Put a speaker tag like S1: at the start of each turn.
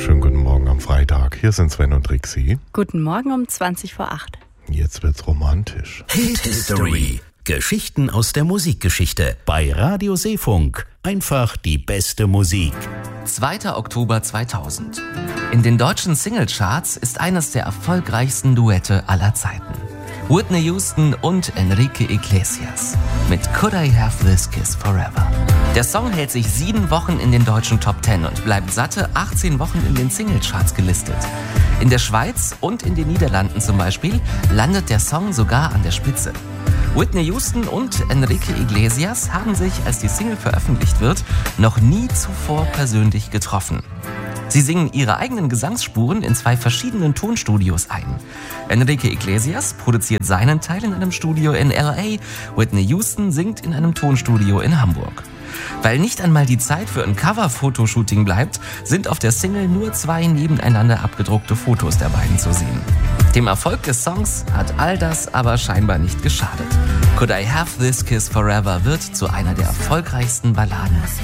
S1: Schönen guten Morgen am Freitag. Hier sind Sven und Trixie.
S2: Guten Morgen um 20:08.
S1: Jetzt wird's romantisch.
S3: Hit History. Geschichten aus der Musikgeschichte bei Radio Seefunk. Einfach die beste Musik.
S4: 2. Oktober 2000. In den deutschen Singlecharts ist eines der erfolgreichsten Duette aller Zeiten. Whitney Houston und Enrique Iglesias mit Could I Have This Kiss Forever. Der Song hält sich 7 Wochen in den deutschen Top 10 und bleibt satte 18 Wochen in den Singlecharts gelistet. In der Schweiz und in den Niederlanden zum Beispiel landet der Song sogar an der Spitze. Whitney Houston und Enrique Iglesias haben sich, als die Single veröffentlicht wird, noch nie zuvor persönlich getroffen. Sie singen ihre eigenen Gesangsspuren in 2 verschiedenen Tonstudios ein. Enrique Iglesias produziert seinen Teil in einem Studio in L.A., Whitney Houston singt in einem Tonstudio in Hamburg. Weil nicht einmal die Zeit für ein Cover-Fotoshooting bleibt, sind auf der Single nur 2 nebeneinander abgedruckte Fotos der beiden zu sehen. Dem Erfolg des Songs hat all das aber scheinbar nicht geschadet. Could I Have This Kiss Forever wird zu einer der erfolgreichsten Balladen